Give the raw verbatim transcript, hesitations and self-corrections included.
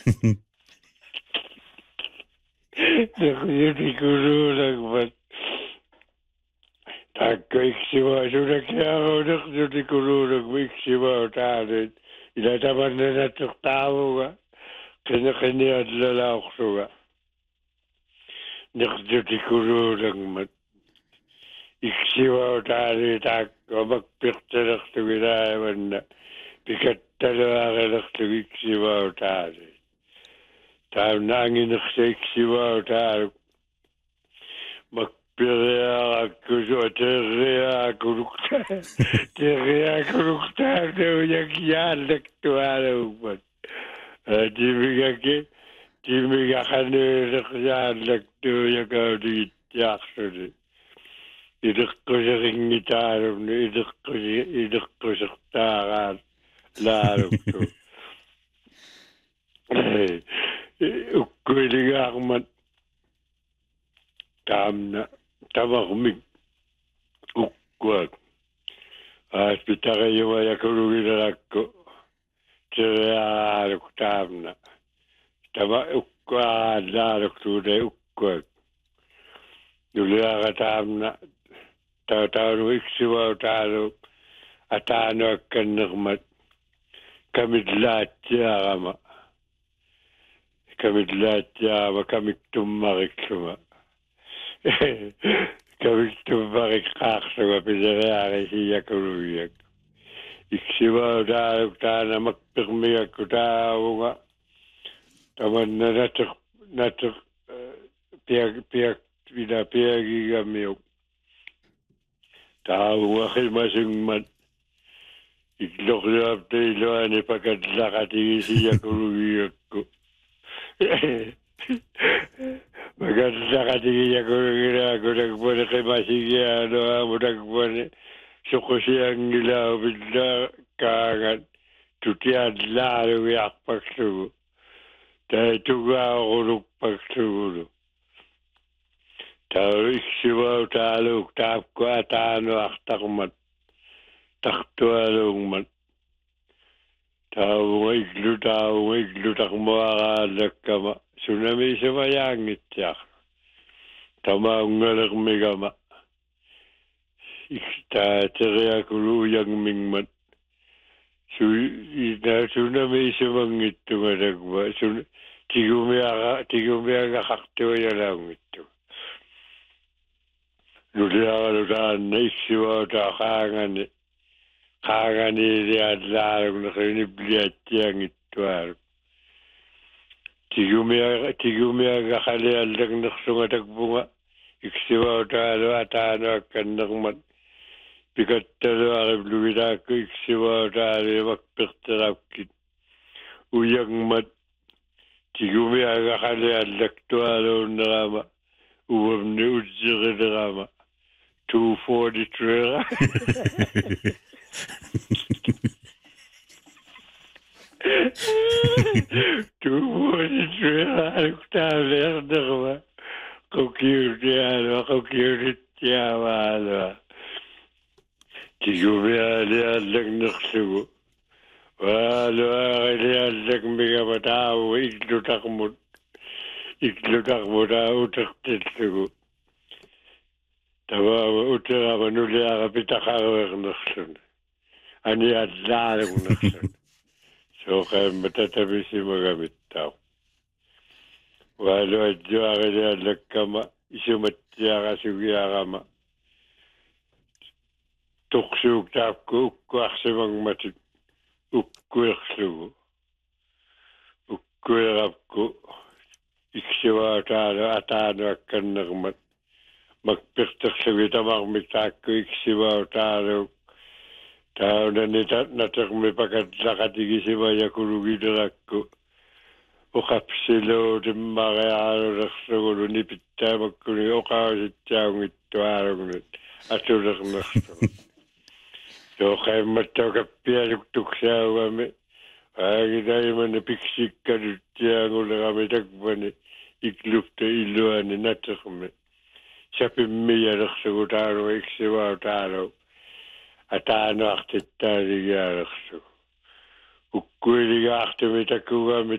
Nakuyutikululagman. Takkoiksiva sudakiahodak yutikululagmiksiva taalit. Ila tamananatuktavuga. Kinakiniadlalauqsuga. Niqyutikululagman. Iksiva taalit takkomakpirtalaqtuginaavanna. Pikattaluaqalaqtugiksiva taalit. Taamnaangineqsa iksiva taalit. Makpiria kuzo teria kurukta teria kurukta no yakyalak tualaupat. Timiga ke timiga kanu yakyalak tu yakauti yaksudi. Idikkuseringitarun idikkusi idikkusirtaagaan laaruktu. Ukkuiligaarmat Tamna tamarmik ukkuak aspitarajuva yakulugilerakku tereaaluk tamna tama ukkuaalaaluktuude ukkuak nuliara tamna tautaunu iksivautaalu ataanuakkannermat kamidlaatiarama kamidlaatiarama kamiktummarikluma Kavittuvarikkaarsuga piserearisiakuluiak. Iksivaudaaruk taana makpirmiakku taavunga. Tamanna natur natur piak piak vida piagigamiuk. Taavunga khimasingmat. Iklorluapte iloani pakatlaqatigisiakuluiakku. Maganda katigiya kugira kudag pone kimasigia no amudag pone sukusiyang nila bidla kangan tutiad lalo yak pagsugo tayo tuga uluk pagsugo tayo iksibaw taluk tap ko atano aktakmat taktualungmat tayo iglu tayo iglu takmuakalak kama Tsunami samayangit yak. Tama ungalak megama. Ikta teria kulu yang mingmat. Su ina tsunami samangit tumadagba. Sun tigumiaga tigumiaga hakto yalang itu. Nuliaga lutaan na isiwa ta kangan kangan ni dia larang na kinibliat yang itu ar. Tigumia tigumia gakali aldag naksungatak bunga iksiwa taalo ataano kannagmat pikattalo ariblugidaakku iksiwa taalo makpirtarapkit uyagmat tigumia gakali aldag tualo narama uwamni utsigidrama two forty-three Tu vuoi girare questa merda con chiudiamo con chiudiamo ti giubiali all'egnersugo allora all'eg miga batao iglu takmut iglu takmuta utaktetsugo tava utera vanulia pitakawernersun ani adlaarnersun So kaya matatabisi magamit tao. Walo adyo akili alagkama, isumatya ka sugiyakama. Tuksug tapko ukkwak simang matik, ukkwak sugo. Ukkwak ko, iksiwa atano, atano akkan nagmat. Magpirtak sugita magmitak ko, iksiwa atano, Tao na nitat natak may pagkatlakatigisiba yakulugidarakko. O kapsilo timmakayaro naksugulo nipita magkuli o kausityaong ito arong nit. Atulak naksugulo. So kaya matawagapiyaluk tuksaw kami. Ay tayo man napiksik ka dutiyang ula kami takpan iklupta iluan ni natak kami. Sa pimiya naksugulo taro iksiwa taro. Ataano aktittarigaaraqsu ukkuiligaartumitakuga